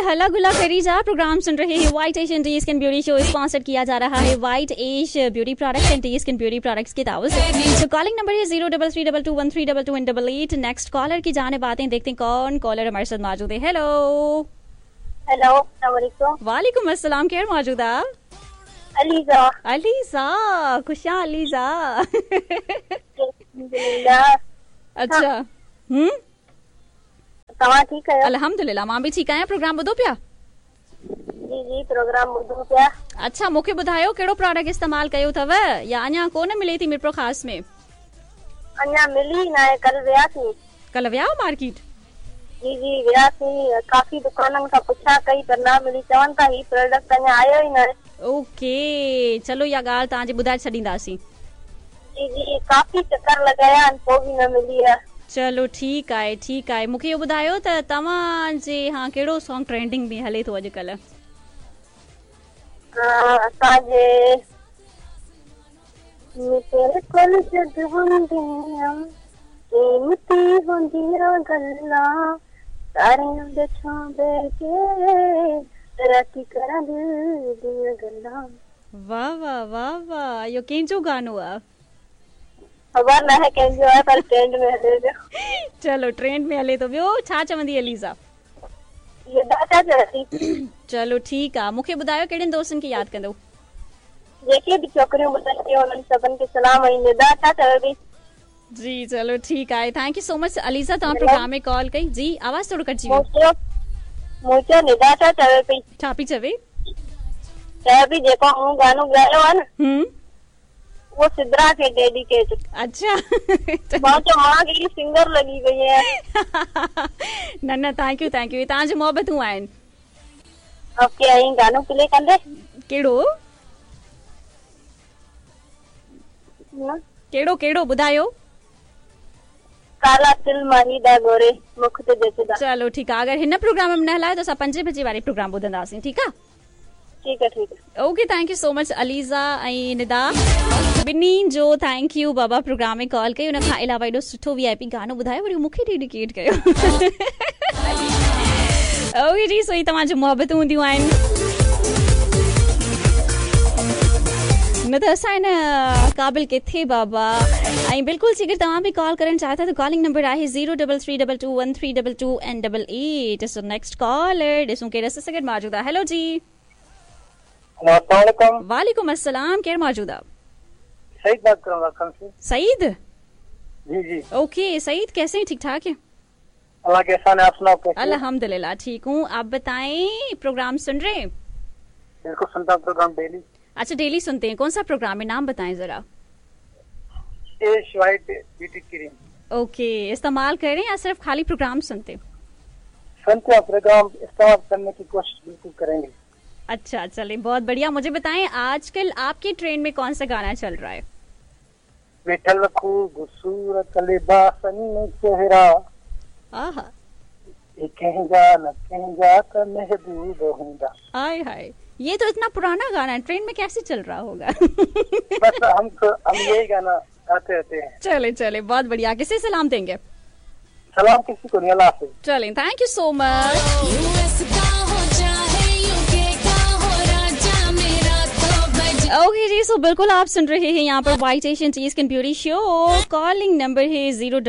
हल्ला गुल्ला करी जा। प्रोग्राम सुन रहे हैं white Asian T skin beauty show, sponsored किया जा रहा है white ash beauty products and T skin beauty products की तरफ से। तो कॉलिंग नंबर है 033221322 नेक्स्ट कॉलर की जाने बातें देखते हैं कौन कॉलर हमारे साथ मौजूद है। हेलो हेलो, अस्सलाम वालेकुम। वालेकुम अस्सलाम, केयर मौजूदा? अलीजा। ELISA, खुशा ELISA. अच्छा, तव्हां ठीक आहियो? अल्हम्दुलिल्लाह, मां बि ठीकु आहियां। प्रोग्राम ॿुधो पिया? जी जी, प्रोग्राम ॿुधूं पिया। अच्छा, मूंखे ॿुधायो कहिड़ो प्रोडक्ट इस्तेमाल कयो अथव या अञा कोन मिले थी मिरप्रो ख़ास में? अञा मिली न आहे, कल वियासीं। कल विया मार्केट? जी जी वियासीं, काफ़ी दुकाननि खां पुछा कई पर न मिली, चवनि था ही प्रोडक्ट अञा आयो ई न आहे। ओके, चलो इहा ॻाल्हि तव्हांजे ॿुधाए छॾींदासीं। जी जी, काफ़ी चक्कर लॻाया आहिनि पोइ बि न मिली आहे। चलो ठीकु आहे ठीकु आहे। मूंखे इहो ॿुधायो त तव्हांजे हाँ कहिड़ो सॉन्ग ट्रेंडिंग में हले थो अॼुकल्ह? असांजे वाह वाह वाह वाह, इहो कंहिंजो गानो आहे? ख़बर न आहे कंहिंजो आहे पर ट्रेंड में हले पियो। चलो ट्रेंड में हले थो। ॿियो छा चवंदी अलीज़ा? चलो ठीकु आहे। मूंखे ॿुधायो कहिड़नि दोस्तनि खे यादि कंदो? जेके बि छोकिरियूं ॿुधनि थियूं उन्हनि सभिनि खे सलाम ऐं निदा छा चवे पई। जी चलो ठीकु आहे। Thank you so much Aliza, तव्हां प्रोग्राम में कॉल कई। जी आवाज़ थोरो कटिजी वियो। मूंखे निदा छा चवे पई? छा पई चवे? चवे पई जेको मूं गानो ॻायो आहे न वो सिद्रा के डेडिकेट। अच्छा मां कहिड़ी सिंगर लॻी वई आहियां। न न, थैंक यू थैंक यू, तव्हांजी मोहबतूं आहिनि। ओके, ऐं गानो प्ले कंदे? कहिड़ो कहिड़ो कहिड़ो ॿुधायो? काला तिल माहीदा गोरे मुख ते जचदा। चलो ठीकु आहे। अगरि हिन प्रोग्राम में न हलायो त असां 5 बजे वारी प्रोग्राम ॿुधंदासीं। ठीकु आहे? ठीक है ठीक है। Okay, thank you so much Aliza ऐं निदा ॿिन्ही जो थैंक यू बाबा प्रोग्राम में कॉल कई। उन खां अलावा एॾो सुठो VIP गानो ॿुधायो, वरी मूंखे डेडिकेट कयो। ओके जी, सो ही तव्हांजो मोहबतूं हूंदियूं आहिनि। न त असां हिन क़ाबिल किथे बाबा। ऐं बिल्कुलु अगरि तव्हां बि कॉल करणु चाहियो था त कॉलिंग नंबर आहे 033221322 सो नेक्स्ट कॉलर ॾिसूं केरु असां सां गॾु मौजूद आहे। हेलो जी। वालेकुम अस्सलाम, केरु मौजूद आहे? सईद बात कर रहा हूं। सईद? जी जी। ओके सईद, कैसे हैं? ठीक ठाक है? अल्लाह के एहसान है, आप सुनाओ कैसे? अल्हम्दुलिल्लाह ठीक हूँ। आप बताएं, प्रोग्राम सुन रहे हैं? बिल्कुल सुनता हूं प्रोग्राम डेली। अच्छा डेली सुनते हैं, कौन सा प्रोग्राम है? नाम बताएं जरा। एश वाइट ब्यूटी क्रीम। ओके, इस्तेमाल कर रहे हैं या सिर्फ खाली प्रोग्राम सुनते हैं? सुनते हैं, प्रोग्राम इस्तेमाल करने की कोशिश बिल्कुल करेंगे। अच्छा चले, बहुत बढ़िया। मुझे बताएं आजकल आपके ट्रेंड में कौन सा गाना चल रहा है? विठल खूबसूरत लिबासन में चेहरा, आहा, का महबूब होगा। हाय हाय, ये तो इतना पुराना गाना है, ट्रेंड में कैसे चल रहा होगा? बस हम यही गाना गाते रहते हैं। चले चले, बहुत बढ़िया। किसे सलाम देंगे? सलाम किसी को नहीं, अल्लाह हाफिज। चलें, thank you so much. Okay जी, सो बिल्कुल आप सुन रहे हैं यहाँ पर white Asian T skin beauty show. Calling number है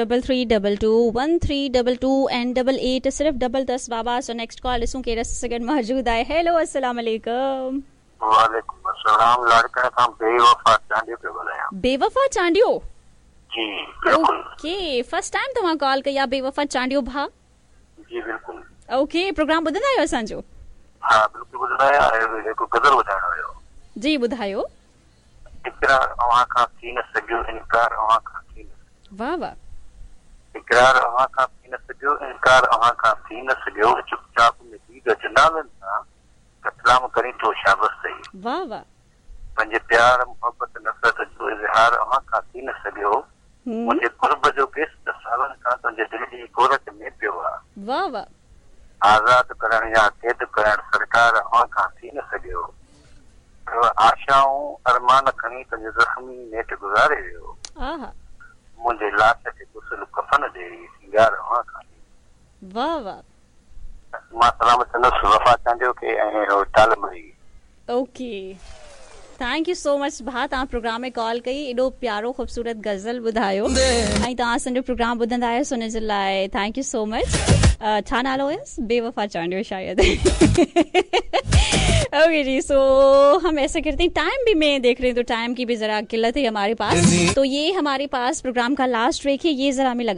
033221322 सिर्फ 10 बाबा। सो नेक्स्ट कॉल ॾिसूं केरु सेकंड मौजूद आहे। हेलो अस्सलाम वालेकुम। वालेकुम अस्सलाम। लड़का खां बेवफा चांडियो पियो ॻाल्हायां। बेवफा चांडियो? जी बिल्कुल। ओके, फर्स्ट टाइम तव्हां कॉल कई आहे बेवफा चांडियो भा? जी बिल्कुल। ओके, प्रोग्राम ॿुधंदा आहियो असांजो? हा बिल्कुल ॿुधंदा आहियो। हिकु गज़ल ॿुधाइणो हुयो। जी ॿुधायो। इकरार अव्हां खां थी न सघियो, इनकार अव्हां खां थी न। वाह वाह। इकरार अव्हां खां थी न सघियो, इनकार अव्हां खां थी न सघियो, चुपचाप में दीद जनालनि सां कतलाम करी थो शाबस सही। वाह वाह। पंहिंजे प्यार मोहब्बत नफ़रत जो इज़हार अव्हां खां थी न सघियो, मुंहिंजे क़ुर्ब जो केस 10 सालनि खां तुंहिंजे दिलि जी गोरत में पियो आहे। वाह वाह। आज़ाद करण या क़ैद करण सरकार अव्हां खां थी न सघियो, आशाऊं अरमान खणी तुंहिंजे ज़ख़्मी नेठ गुज़ारे वियो। मुंहिंजे लाश खे गुसल कफन ॾे, सिंगार अव्हां खां। वाह वाह। मां सलाम चंदुसि वफ़ा चांडियो के ऐं टाल मरी। Okay, thank you so much भा, तव्हां प्रोग्राम में कॉल कई, एॾो प्यारो ख़ूबसूरत गज़ल ॿुधायो ऐं तव्हां असांजो प्रोग्राम ॿुधंदा आहियो, हुन जे लाइ थैंक यू सो मच। छा नालो हुयसि? बेवफा चांडियो शायद। ओके जी, सो हम ऐसा करते हैं, टाइम भी मैं देख रही हूँ तो टाइम की भी जरा किल्लत है हमारे पास, तो ये हमारे पास प्रोग्राम का लास्ट ट्रैक है, ये जरा हमें लगा